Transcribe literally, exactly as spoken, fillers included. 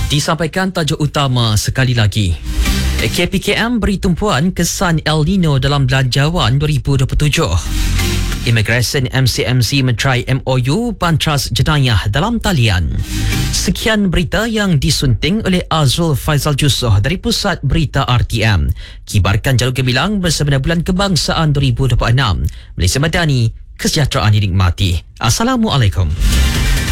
Disampaikan tajuk utama sekali lagi. K P K M beri tumpuan kesan El Nino dalam Belanjawan dua ribu dua puluh tujuh. Immigration M C M C mencerai M O U Bantras Jenayah dalam talian. Sekian berita yang disunting oleh Azrul Faizal Jusoh dari Pusat Berita R T M. Kibarkan Jalur Gemilang bersama Bulan Kebangsaan dua ribu dua puluh enam. Malaysia Madani, kesejahteraan dinikmati. Assalamualaikum.